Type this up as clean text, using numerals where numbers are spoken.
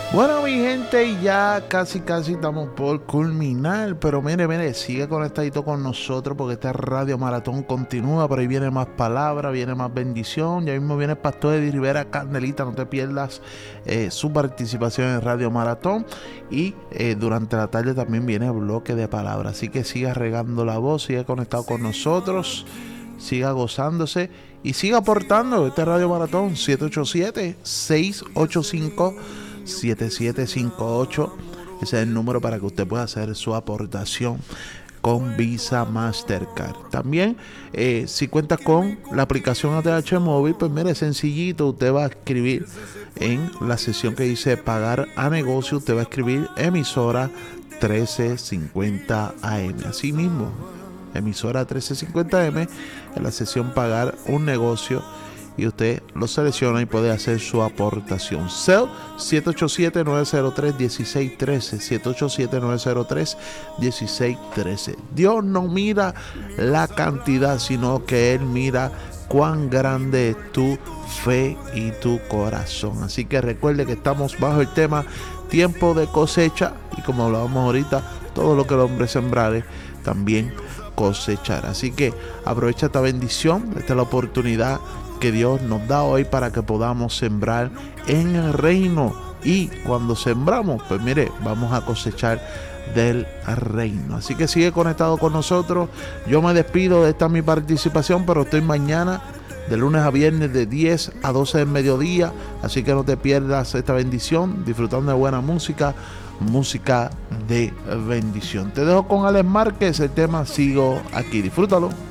Bueno, mi gente, ya casi estamos por culminar, pero mire, sigue conectadito con nosotros porque esta Radio Maratón continúa, por ahí viene más palabra, viene más bendición, ya mismo viene el pastor Eddie Rivera Candelita, no te pierdas su participación en Radio Maratón y durante la tarde también viene bloque de palabra, así que siga regando la voz, siga conectado con nosotros, siga gozándose y siga aportando este Radio Maratón 787-685-7758. Ese es el número para que usted pueda hacer su aportación con Visa Mastercard. También, si cuenta con la aplicación ATH Móvil, pues mire, sencillito, usted va a escribir en la sección que dice pagar a negocio, usted va a escribir emisora 1350 AM. Así mismo, emisora 1350M, en la sección pagar un negocio, y usted lo selecciona y puede hacer su aportación. Cell 787-903-1613, 787-903-1613. Dios no mira la cantidad, sino que Él mira cuán grande es tu fe y tu corazón. Así que recuerde que estamos bajo el tema tiempo de cosecha, y como hablábamos ahorita, todo lo que el hombre sembrare también cosechar. Así que aprovecha esta bendición, esta es la oportunidad que Dios nos da hoy para que podamos sembrar en el reino, y cuando sembramos, pues mire, vamos a cosechar del reino. Así que sigue conectado con nosotros. Yo me despido, de esta mi participación, pero estoy mañana de lunes a viernes de 10 a 12 del mediodía, así que no te pierdas esta bendición, disfrutando de buena música de bendición. Te dejo con Alex Márquez, el tema Sigo Aquí. Disfrútalo.